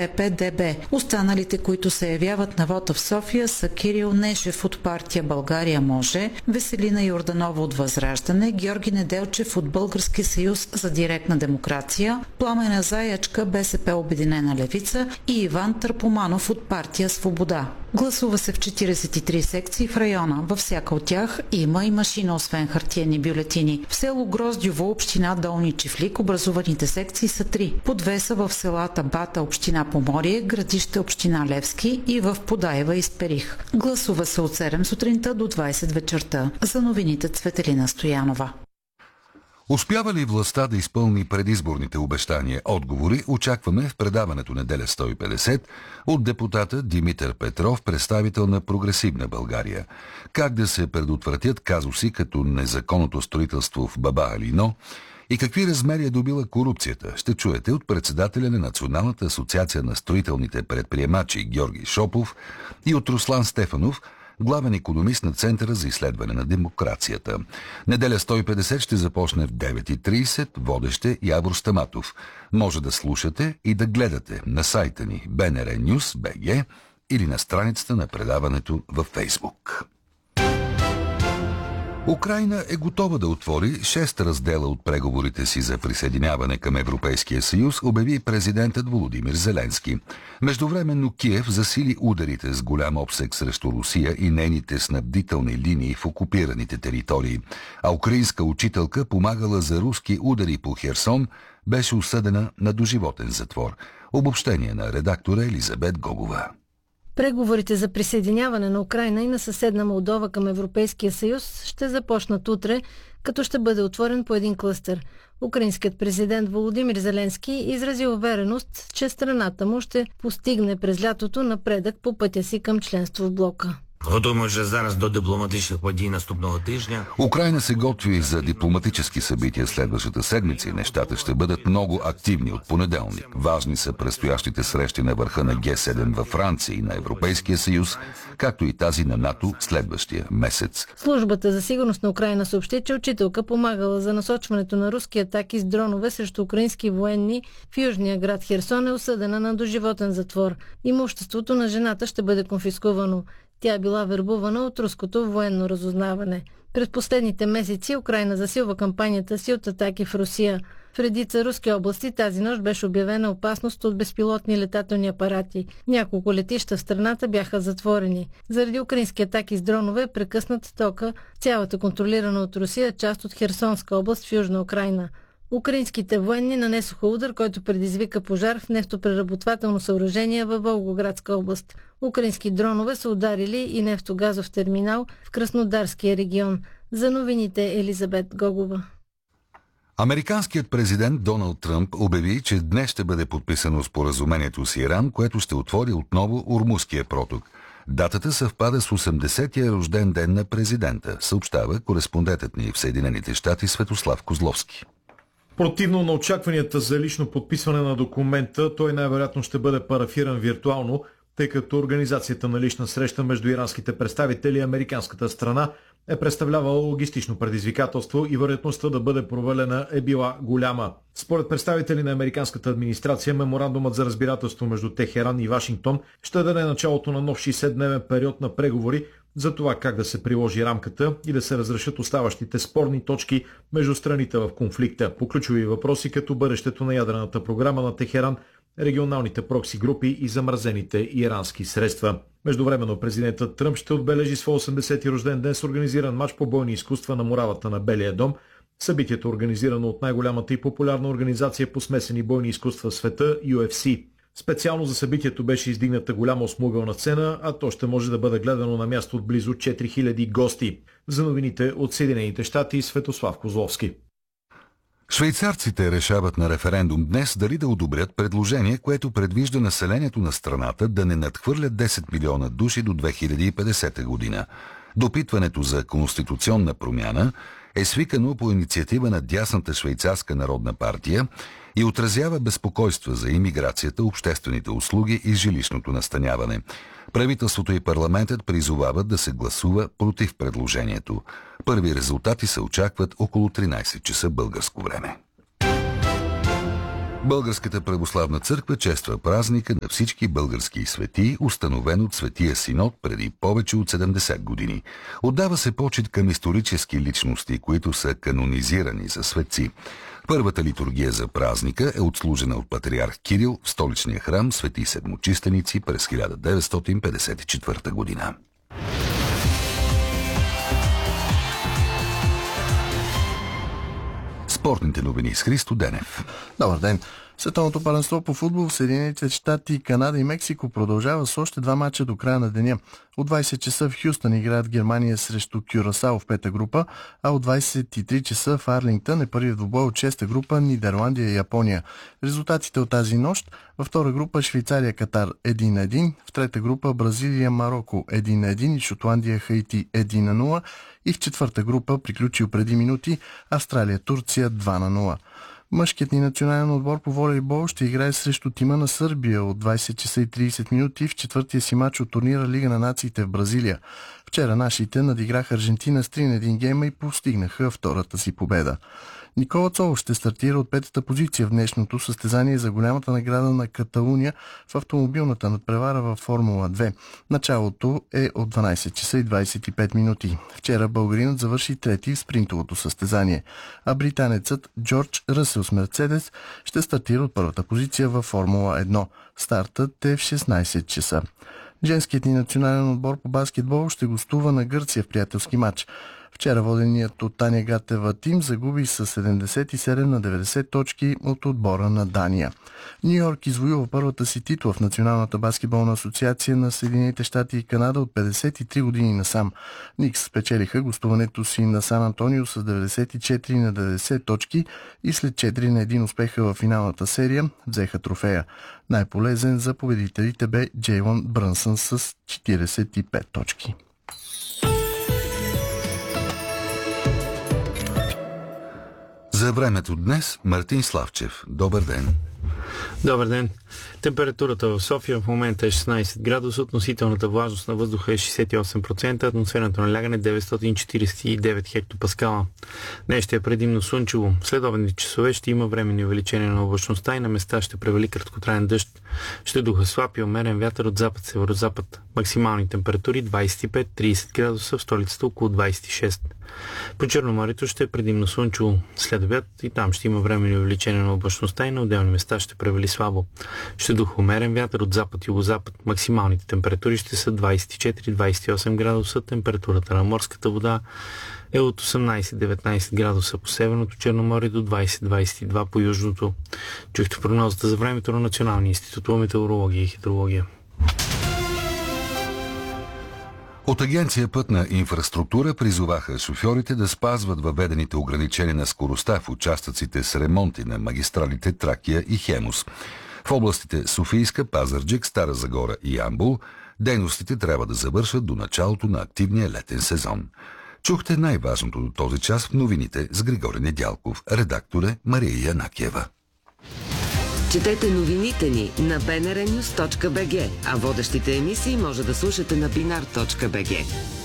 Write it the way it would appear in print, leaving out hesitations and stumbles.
ППДБ. Останалите, които се явяват на вота в София, са Кирил Нешев от партия България може, Веселина Йорданова от Възраждане, Георги Неделчев от Български съюз за директна демокрация, Пламена Заячка, БСП Обединена левица и Иван Търпоманов от партия Свобода. Гласува се в 43 секции в района. Във всяка от тях има и машина, освен хартиени бюлетини. В село Гроздьово, община Долни Чифлик, образуваните секции са 3. По 2 са в селата Бата, община Поморие, Градище, община Левски и в Подаева и Сперих. Гласува се от 7 сутринта до 20 вечерта. За новините Цветелина Стоянова. Успява ли властта да изпълни предизборните обещания? Отговори очакваме в предаването Неделя 150 от депутата Димитър Петров, представител на Прогресивна България. Как да се предотвратят казуси като незаконното строителство в Баба Алино и какви размери е добила корупцията, ще чуете от председателя на Националната асоциация на строителните предприемачи Георги Шопов и от Руслан Стефанов, главен икономист на Центъра за изследване на демокрацията. Неделя 150 ще започне в 9:30, водещ е Явор Стаматов. Може да слушате и да гледате на сайта ни BNR News BG или на страницата на предаването във Фейсбук. Украйна е готова да отвори 6 раздела от преговорите си за присъединяване към Европейския съюз, обяви президентът Володимир Зеленски. Междувременно Киев засили ударите с голям обсег срещу Русия и нейните снабдителни линии в окупираните територии. А украинска учителка, помагала за руски удари по Херсон, беше осъдена на доживотен затвор. Обобщение на редактора Елизабет Гогова. Преговорите за присъединяване на Украйна и на съседна Молдова към Европейския съюз ще започнат утре, като ще бъде отворен по един клъстер. Украинският президент Володимир Зеленски изрази увереност, че страната му ще постигне през лятото напредък по пътя си към членство в блока. Готуємо вже зараз до дипломатичних подій наступного тижня. Украйна се готви за дипломатически събития следващата седмица и нещата ще бъдат много активни от понеделник. Важни са предстоящите срещи на върха на Г7 във Франция и на Европейския съюз, както и тази на НАТО следващия месец. Службата за сигурност на Украйна съобщи, че учителка помагала за насочването на руски атаки с дронове срещу украински военни в южния град Херсон, е осъдена на доживотен затвор. Имуществото на жената ще бъде конфискувано. Тя е била вербувана от руското военно разузнаване. През последните месеци Украйна засилва кампанията си от атаки в Русия. В редица руски области тази нощ беше обявена опасност от безпилотни летателни апарати. Няколко летища в страната бяха затворени. Заради украински атаки с дронове е прекъснат тока цялата контролирана от Русия част от Херсонска област в Южна Украйна. Украинските военни нанесоха удар, който предизвика пожар в нефтопреработвателно съоръжение във Волгоградска област. Украински дронове са ударили и нефтогазов терминал в Краснодарския регион. За новините Елизабет Гогова. Американският президент Доналд Тръмп обяви, че днес ще бъде подписано споразумението с Иран, което ще отвори отново Ормузския проток. Датата съвпада с 80-тия рожден ден на президента, съобщава кореспондентът ни в Съединените щати Светослав Козловски. Противно на очакванията за лично подписване на документа, той най-вероятно ще бъде парафиран виртуално, тъй като организацията на лична среща между иранските представители и американската страна е представлявала логистично предизвикателство и вероятността да бъде провалена е била голяма. Според представители на американската администрация, меморандумът за разбирателство между Техеран и Вашингтон ще даде началото на нов 60-дневен период на преговори за това как да се приложи рамката и да се разрешат оставащите спорни точки между страните в конфликта по ключови въпроси като бъдещето на ядрената програма на Техеран, регионалните прокси групи и замразените ирански средства. Междувременно президентът Тръмп ще отбележи своя 80-ти рожден ден с организиран мач по бойни изкуства на муравата на Белия дом. Събитието е организирано от най-голямата и популярна организация по смесени бойни изкуства в света UFC. Специално за събитието беше издигната голяма осмоъгълна сцена, а то ще може да бъде гледано на място от близо 4000 гости. За новините от Съединените щати Светослав Козловски. Швейцарците решават на референдум днес дали да одобрят предложение, което предвижда населението на страната да не надхвърля 10 милиона души до 2050 година. Допитването за конституционна промяна е свикано по инициатива на дясната швейцарска народна партия и отразява безпокойства за имиграцията, обществените услуги и жилищното настаняване. Правителството и парламентът призовават да се гласува против предложението. Първи резултати се очакват около 13 часа българско време. Българската православна църква чества празника на всички български светии, установен от Светия Синод преди повече от 70 години. Отдава се почит към исторически личности, които са канонизирани за светци. Първата литургия за празника е отслужена от патриарх Кирил в столичния храм Свети Седмочистеници през 1954 година. Спортните новини с Христо Денев. Добър ден! Световното първенство по футбол в Съединените щати, Канада и Мексико продължава с още 2 мача до края на деня. От 20 часа в Хюстън играят Германия срещу Кюрасао в 5-та група, а от 23 часа в Арлингтън е първият двубой от 6-та група Нидерландия и Япония. Резултатите от тази нощ: във втора група Швейцария-Катар 1-1, в трета група Бразилия-Марокко 1-1 и Шотландия-Хаити 1-0 и в четвърта група, приключил преди минути, Австралия-Турция 2-0. Мъжкият ни национален отбор по волейбол ще играе срещу тима на Сърбия от 20 часа и 30 минути в четвъртия си мач от турнира Лига на нациите в Бразилия. Вчера нашите надиграха Аржентина с 3-1 гейма и постигнаха втората си победа. Никола Цолов ще стартира от 5-та позиция в днешното състезание за голямата награда на Каталуния в автомобилната надпревара във Формула 2. Началото е от 12 часа и 25 минути. Вчера българинът завърши трети в спринтовото състезание, а британецът Джордж Ръсел с Мерцедес ще стартира от първата позиция във Формула 1. Стартът е в 16 часа. Женският ни национален отбор по баскетбол ще гостува на Гърция в приятелски матч. Вчера воденият от Таня Гатева тим загуби с 77 на 90 точки от отбора на Дания. Ню Йорк извоюва първата си титла в Националната баскетболна асоциация на Съединените щати и Канада от 53 години насам. Никс спечелиха гостуването си на Сан Антонио с 94 на 90 точки и след 4 на 1 успеха във финалната серия взеха трофея. Най-полезен за победителите бе Джейлон Брънсън с 45 точки. За времето днес Мартин Славчев. Добър ден! Добър ден! Температурата в София в момента е 16 градуса, относителната влажност на въздуха е 68%, атмосферното налягане 949 хектопаскала. Днес ще е предимно слънчево. След обедните часове ще има временни увеличения на облачността и на места ще превали краткотраен дъжд. Ще духа слаб и умерен вятър от запад-северозапад. Максимални температури 25-30 градуса, в столицата около 26. По Черноморието ще е предимно слънчево. След обяд и там ще има временни увеличения на облачността и на отделни места ще превали слабо. Ще духа умерен вятър от запад-югозапад. Максималните температури ще са 24-28 градуса. Температурата на морската вода е от 18-19 градуса по Северното Черноморие до 20-22 по Южното. Чухте прогнозата за времето на Националния институт по метеорология и хидрология. От Агенция Пътна инфраструктура призоваха шофьорите да спазват въведените ограничения на скоростта в участъците с ремонти на магистралите Тракия и Хемус. В областите Софийска, Пазарджик, Стара Загора и Ямбол дейностите трябва да завършат до началото на активния летен сезон. Чухте най-важното до този час в новините с Григорий Недялков. Редактор е Мария Янакиева. Четете новините ни на bnrnews.bg, а водещите емисии може да слушате на binar.bg.